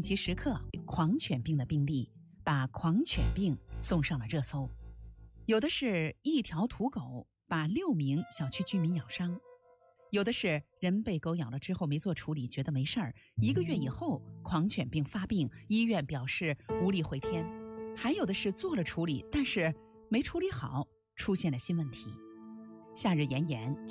急时刻，狂犬病的病例把狂犬病送上了热搜。有的是一条土狗把6名小区居民咬伤，有的是人被狗咬了之后没做处理，觉得没事儿，1个月以后狂犬病发病，医院表示无力回天，还有的是做了处理，但是没处理好，出现了新问题。夏日炎炎，